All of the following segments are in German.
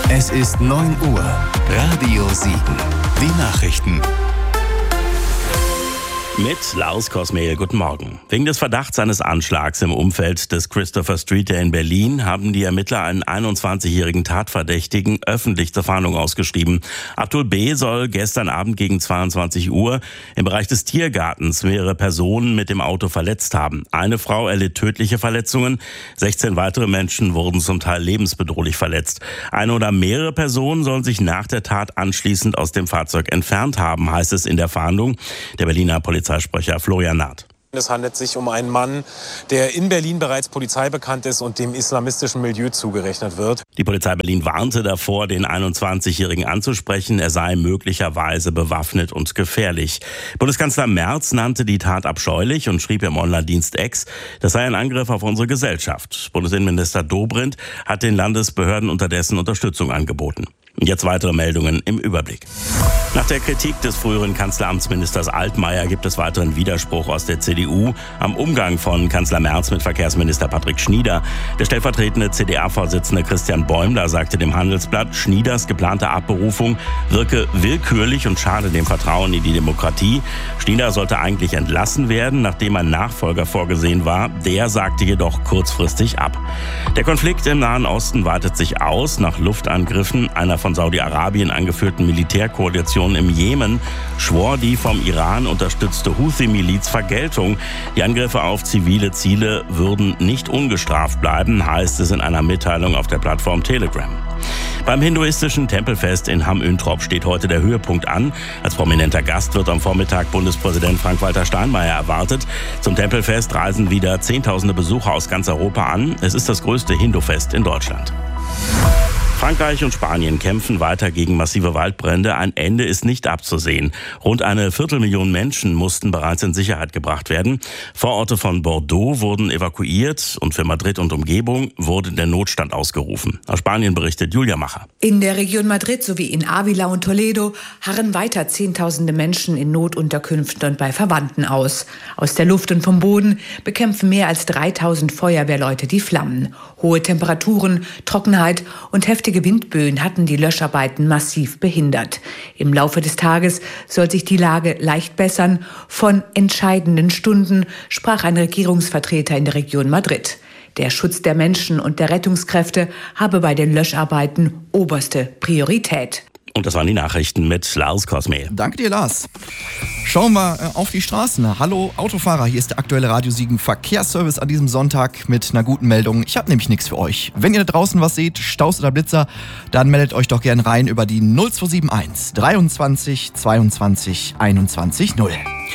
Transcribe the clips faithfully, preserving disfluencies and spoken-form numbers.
Es ist neun Uhr. Radio Siegen. Die Nachrichten. Mit Lars Kosmehl, guten Morgen. Wegen des Verdachts eines Anschlags im Umfeld des Christopher Street in Berlin haben die Ermittler einen einundzwanzigjährigen Tatverdächtigen öffentlich zur Fahndung ausgeschrieben. Abdul B. soll gestern Abend gegen zweiundzwanzig Uhr im Bereich des Tiergartens mehrere Personen mit dem Auto verletzt haben. Eine Frau erlitt tödliche Verletzungen, sechzehn weitere Menschen wurden zum Teil lebensbedrohlich verletzt. Eine oder mehrere Personen sollen sich nach der Tat anschließend aus dem Fahrzeug entfernt haben, heißt es in der Fahndung. Der Berliner Polizei Sprecher Florian Naht. Es handelt sich um einen Mann, der in Berlin bereits Polizei bekannt ist und dem islamistischen Milieu zugerechnet wird. Die Polizei Berlin warnte davor, den einundzwanzigjährigen anzusprechen. Er sei möglicherweise bewaffnet und gefährlich. Bundeskanzler Merz nannte die Tat abscheulich und schrieb im Online-Dienst X, das sei ein Angriff auf unsere Gesellschaft. Bundesinnenminister Dobrindt hat den Landesbehörden unterdessen Unterstützung angeboten. Jetzt weitere Meldungen im Überblick. Nach der Kritik des früheren Kanzleramtsministers Altmaier gibt es weiteren Widerspruch aus der C D U am Umgang von Kanzler Merz mit Verkehrsminister Patrick Schnieder. Der stellvertretende C D A-Vorsitzende Christian Bäumler sagte dem Handelsblatt, Schnieders geplante Abberufung wirke willkürlich und schade dem Vertrauen in die Demokratie. Schnieder sollte eigentlich entlassen werden, nachdem ein Nachfolger vorgesehen war. Der sagte jedoch kurzfristig ab. Der Konflikt im Nahen Osten weitet sich aus. Nach Luftangriffen einer von Saudi-Arabien angeführten Militärkoalition im Jemen schwor die vom Iran unterstützte Houthi-Miliz Vergeltung. Die Angriffe auf zivile Ziele würden nicht ungestraft bleiben, heißt es in einer Mitteilung auf der Plattform Telegram. Beim hinduistischen Tempelfest in Hamm-Üntrop steht heute der Höhepunkt an. Als prominenter Gast wird am Vormittag Bundespräsident Frank-Walter Steinmeier erwartet. Zum Tempelfest reisen wieder Zehntausende Besucher aus ganz Europa an. Es ist das größte Hindufest in Deutschland. Frankreich und Spanien kämpfen weiter gegen massive Waldbrände. Ein Ende ist nicht abzusehen. Rund eine Viertelmillion Menschen mussten bereits in Sicherheit gebracht werden. Vororte von Bordeaux wurden evakuiert und für Madrid und Umgebung wurde der Notstand ausgerufen. Aus Spanien berichtet Julia Macher. In der Region Madrid sowie in Ávila und Toledo harren weiter Zehntausende Menschen in Notunterkünften und bei Verwandten aus. Aus der Luft und vom Boden bekämpfen mehr als dreitausend Feuerwehrleute die Flammen. Hohe Temperaturen, Trockenheit und heftige Windböen hatten die Löscharbeiten massiv behindert. Im Laufe des Tages soll sich die Lage leicht bessern. Von entscheidenden Stunden sprach ein Regierungsvertreter in der Region Madrid. Der Schutz der Menschen und der Rettungskräfte habe bei den Löscharbeiten oberste Priorität. Und das waren die Nachrichten mit Lars Kosmehl. Danke dir, Lars. Schauen wir auf die Straßen. Hallo Autofahrer, hier ist der aktuelle Radio Siegen Verkehrsservice an diesem Sonntag mit einer guten Meldung. Ich habe nämlich nichts für euch. Wenn ihr da draußen was seht, Staus oder Blitzer, dann meldet euch doch gern rein über die null zwei sieben eins dreiundzwanzig zweiundzwanzig einundzwanzig null.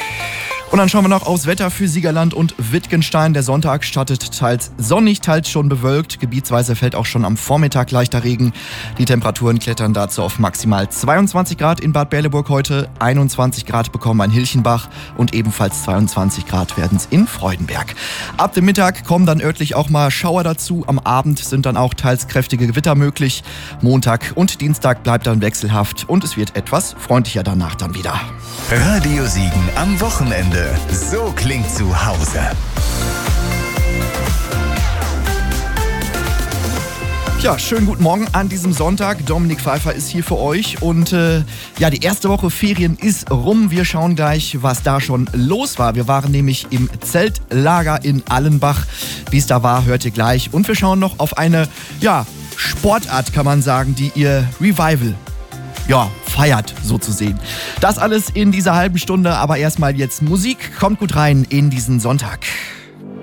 Und dann schauen wir noch aufs Wetter für Siegerland und Wittgenstein. Der Sonntag startet teils sonnig, teils schon bewölkt. Gebietsweise fällt auch schon am Vormittag leichter Regen. Die Temperaturen klettern dazu auf maximal zweiundzwanzig Grad in Bad Berleburg heute. einundzwanzig Grad bekommen wir in Hilchenbach und ebenfalls zweiundzwanzig Grad werden es in Freudenberg. Ab dem Mittag kommen dann örtlich auch mal Schauer dazu. Am Abend sind dann auch teils kräftige Gewitter möglich. Montag und Dienstag bleibt dann wechselhaft und es wird etwas freundlicher danach dann wieder. Radio Siegen am Wochenende. So klingt zu Hause. Ja, schönen guten Morgen an diesem Sonntag. Dominik Pfeiffer ist hier für euch und äh, ja, die erste Woche Ferien ist rum. Wir schauen gleich, was da schon los war. Wir waren nämlich im Zeltlager in Allenbach. Wie es da war, hört ihr gleich. Und wir schauen noch auf eine, ja, Sportart, kann man sagen, die ihr Revival ja, feiert, so zu sehen. Das alles in dieser halben Stunde, aber erstmal jetzt Musik. Kommt gut rein in diesen Sonntag.